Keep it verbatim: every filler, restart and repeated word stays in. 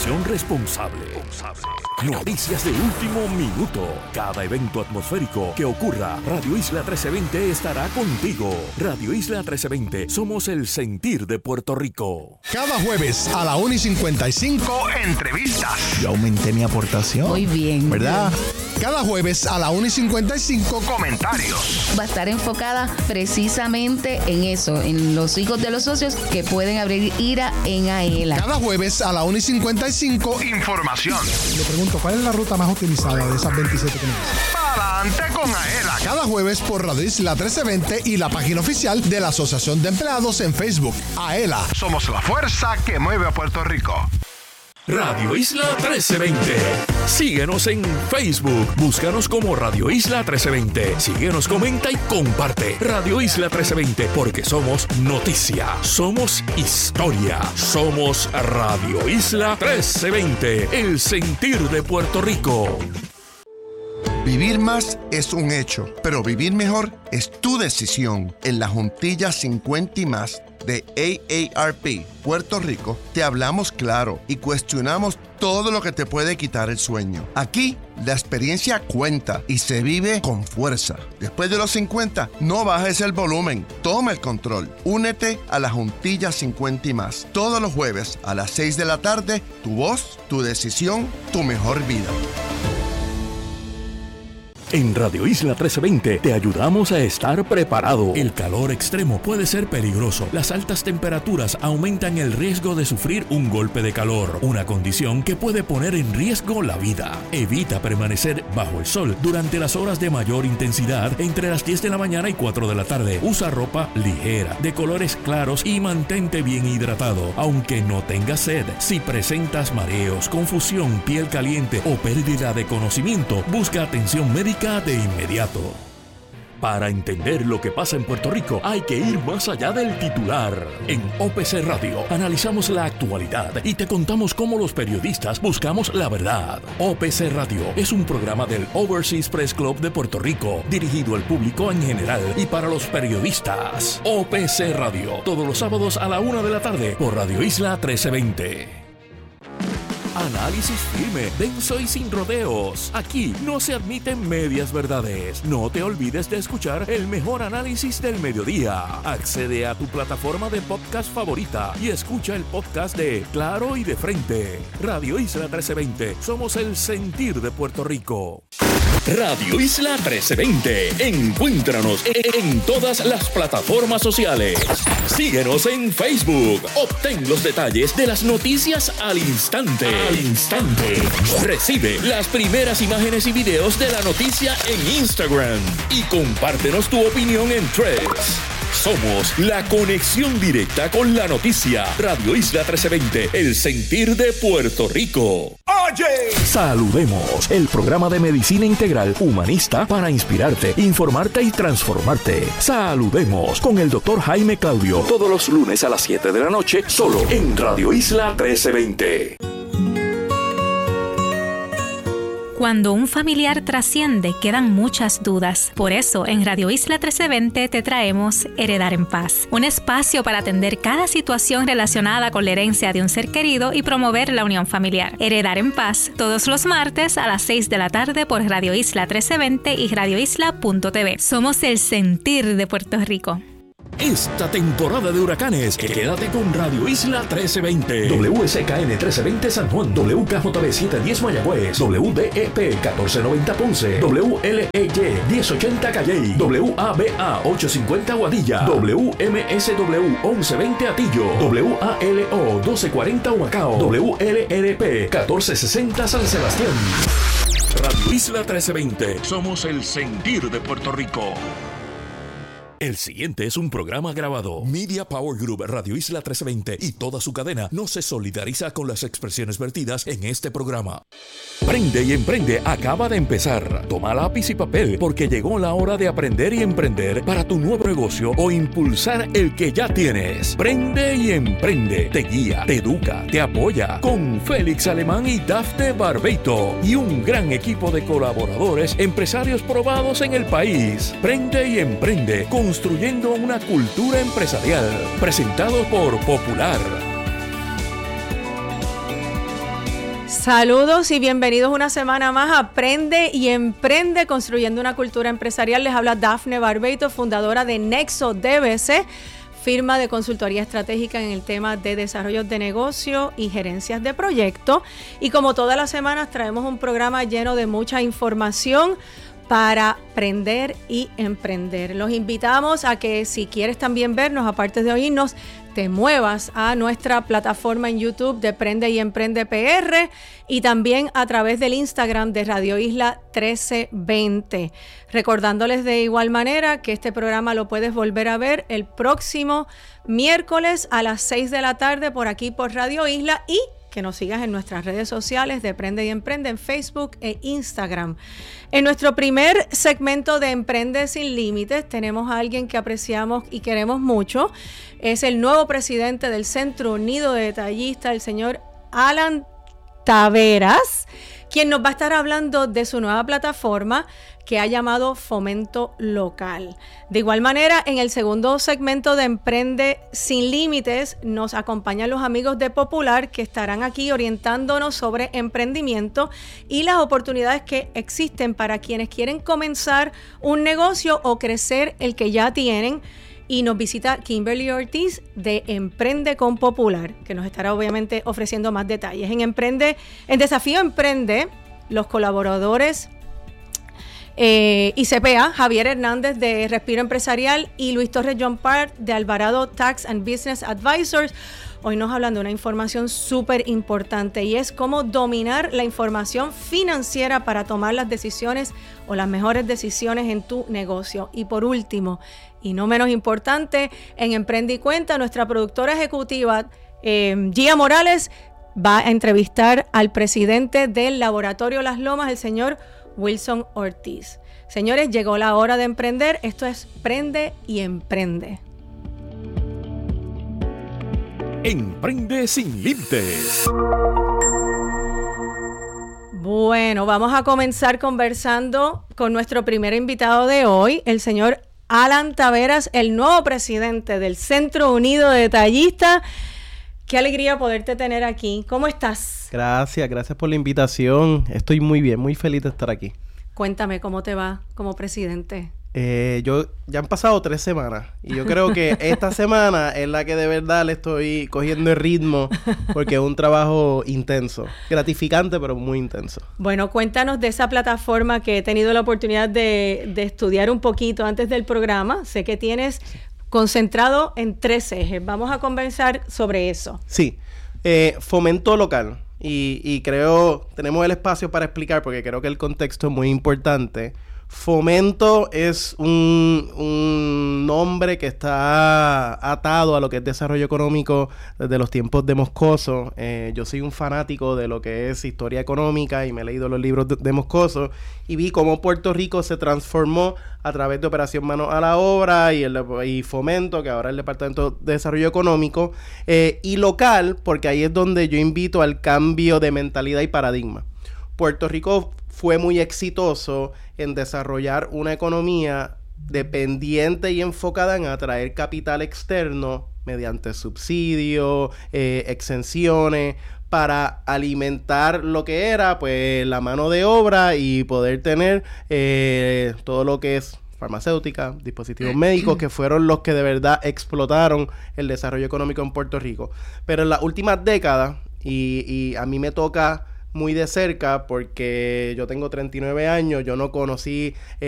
Información responsable. Noticias de último minuto. Cada evento atmosférico que ocurra, Radio Isla trece veinte estará contigo. Radio Isla trece veinte, somos el sentir de Puerto Rico. Cada jueves a la una y cincuenta y cinco, entrevistas. Yo aumenté mi aportación. Muy bien. ¿Verdad? Cada jueves a la una y cincuenta y cinco, comentarios. Va a estar enfocada precisamente en eso, en los hijos de los socios que pueden abrir IRA en AELA. Cada jueves a la una y cincuenta y cinco, información. Le pregunto, ¿cuál es la ruta más utilizada de esas veintisiete que me dicen? Adelante con AELA. Cada jueves por Radio Isla trece veinte y la página oficial de la Asociación de Empleados en Facebook. AELA, somos la fuerza que mueve a Puerto Rico. Radio Isla trece veinte. Síguenos en Facebook. Búscanos como Radio Isla trece veinte. Síguenos, comenta y comparte. Radio Isla trece veinte, porque somos noticia, somos historia, somos Radio Isla trece veinte, el sentir de Puerto Rico. Vivir más es un hecho, pero vivir mejor es tu decisión. En la Juntilla cincuenta y más de A A R P Puerto Rico, te hablamos claro y cuestionamos todo lo que te puede quitar el sueño. Aquí, la experiencia cuenta y se vive con fuerza. Después de los cincuenta, no bajes el volumen, toma el control. Únete a la Juntilla cincuenta y más. Todos los jueves a las seis de la tarde, tu voz, tu decisión, tu mejor vida. En Radio Isla trece veinte te ayudamos a estar preparado. El calor extremo puede ser peligroso. Las altas temperaturas aumentan el riesgo de sufrir un golpe de calor, una condición que puede poner en riesgo la vida. Evita permanecer bajo el sol durante las horas de mayor intensidad entre las diez de la mañana y cuatro de la tarde. Usa ropa ligera, de colores claros y mantente bien hidratado, aunque no tengas sed. Si presentas mareos, confusión, piel caliente o pérdida de conocimiento, busca atención médica de inmediato. Para entender lo que pasa en Puerto Rico, hay que ir más allá del titular. En O P C Radio analizamos la actualidad y te contamos cómo los periodistas buscamos la verdad. O P C Radio es un programa del Overseas Press Club de Puerto Rico, dirigido al público en general y para los periodistas. O P C Radio, todos los sábados a la una de la tarde por Radio Isla trece veinte. Análisis firme, denso y sin rodeos. Aquí no se admiten medias verdades. No te olvides de escuchar el mejor análisis del mediodía. Accede a tu plataforma de podcast favorita y escucha el podcast de Claro y de Frente. Radio Isla trece veinte. Somos el sentir de Puerto Rico. Radio Isla trece veinte. Encuéntranos en todas las plataformas sociales. Síguenos en Facebook. Obtén los detalles de las noticias al instante. Al instante. Recibe las primeras imágenes y videos de la noticia en Instagram. Y compártenos tu opinión en Threads. Somos la conexión directa con la noticia. Radio Isla trece veinte, el sentir de Puerto Rico. ¡Oye! Saludemos, el programa de medicina integral humanista para inspirarte, informarte y transformarte. Saludemos con el doctor Jaime Claudio, todos los lunes a las siete de la noche, solo en Radio Isla trece veinte. Cuando un familiar trasciende, quedan muchas dudas. Por eso, en Radio Isla trece veinte te traemos Heredar en Paz, un espacio para atender cada situación relacionada con la herencia de un ser querido y promover la unión familiar. Heredar en Paz, todos los martes a las seis de la tarde por Radio Isla trece veinte y radio isla punto t v. Somos el sentir de Puerto Rico. Esta temporada de huracanes, quédate con Radio Isla trece veinte. W S K N trece veinte San Juan, W K J B setecientos diez Mayagüez, W D E P catorce noventa Ponce, W L E Y diez ochenta Calley, W A B A ochocientos cincuenta Guadilla, W M S W once veinte Atillo, W A L O doce cuarenta Humacao, W L R P catorce sesenta San Sebastián. Radio Isla trece veinte, somos el sentir de Puerto Rico. El siguiente es un programa grabado. Media Power Group, Radio Isla trece veinte y toda su cadena no se solidariza con las expresiones vertidas en este programa. Prende y Emprende acaba de empezar. Toma lápiz y papel porque llegó la hora de aprender y emprender para tu nuevo negocio o impulsar el que ya tienes. Prende y Emprende te guía, te educa, te apoya con Félix Alemán y Dafne Barbeito y un gran equipo de colaboradores, empresarios probados en el país. Prende y Emprende, construyendo una cultura empresarial. Presentado por Popular. Saludos y bienvenidos una semana más a Aprende y Emprende, construyendo una cultura empresarial. Les habla Dafne Barbeito, fundadora de Nexo D B C, firma de consultoría estratégica en el tema de desarrollo de negocio y gerencias de proyecto. Y como todas las semanas traemos un programa lleno de mucha información para aprender y emprender. Los invitamos a que si quieres también vernos, aparte de oírnos, te muevas a nuestra plataforma en YouTube de Prende y Emprende P R y también a través del Instagram de Radio Isla trece veinte. Recordándoles de igual manera que este programa lo puedes volver a ver el próximo miércoles a las seis de la tarde por aquí por Radio Isla y que nos sigas en nuestras redes sociales de Prende y Emprende en Facebook e Instagram. En nuestro primer segmento de Emprende Sin Límites tenemos a alguien que apreciamos y queremos mucho. Es el nuevo presidente del Centro Unido de Detallistas, el señor Alan Taveras, quien nos va a estar hablando de su nueva plataforma que ha llamado Fomento Local. De igual manera, en el segundo segmento de Emprende Sin Límites nos acompañan los amigos de Popular que estarán aquí orientándonos sobre emprendimiento y las oportunidades que existen para quienes quieren comenzar un negocio o crecer el que ya tienen. Y nos visita Kimberly Ortiz de Emprende con Popular, que nos estará obviamente ofreciendo más detalles. En Emprende, en Desafío Emprende, los colaboradores eh, y C P A, Javier Hernández de Respiro Empresarial y Luis Torres John Part de Alvarado Tax and Business Advisors, hoy nos hablan de una información súper importante y es cómo dominar la información financiera para tomar las decisiones o las mejores decisiones en tu negocio. Y por último, y no menos importante, en Emprende y Cuenta, nuestra productora ejecutiva, eh, Gia Morales, va a entrevistar al presidente del Laboratorio Las Lomas, el señor Wilson Ortiz. Señores, llegó la hora de emprender. Esto es Prende y Emprende. Emprende Sin Límites. Bueno, vamos a comenzar conversando con nuestro primer invitado de hoy, el señor Alan Taveras, el nuevo presidente del Centro Unido de Detallistas. Qué alegría poderte tener aquí. ¿Cómo estás? Gracias, gracias por la invitación. Estoy muy bien, muy feliz de estar aquí. Cuéntame, ¿cómo te va como presidente? Eh, yo ya han pasado tres semanas y yo creo que esta semana es la que de verdad le estoy cogiendo el ritmo porque es un trabajo intenso, gratificante pero muy intenso. Bueno, cuéntanos de esa plataforma que he tenido la oportunidad de, de estudiar un poquito antes del programa. Sé que tienes concentrado en tres ejes. Vamos a conversar sobre eso. Sí, eh, fomento local y, y creo tenemos el espacio para explicar porque creo que el contexto es muy importante. Fomento es un, un nombre que está atado a lo que es desarrollo económico desde los tiempos de Moscoso. Eh, yo soy un fanático de lo que es historia económica y me he leído los libros de, de Moscoso y vi cómo Puerto Rico se transformó a través de Operación Manos a la Obra y, el, y Fomento, que ahora es el Departamento de Desarrollo Económico, eh, y local, porque ahí es donde yo invito al cambio de mentalidad y paradigma. Puerto Rico fue muy exitoso en desarrollar una economía dependiente y enfocada en atraer capital externo mediante subsidios, eh, exenciones, para alimentar lo que era pues la mano de obra y poder tener eh, todo lo que es farmacéutica, dispositivos médicos, que fueron los que de verdad explotaron el desarrollo económico en Puerto Rico. Pero en las últimas décadas, y, y a mí me toca muy de cerca porque yo tengo treinta y nueve años, yo no conocí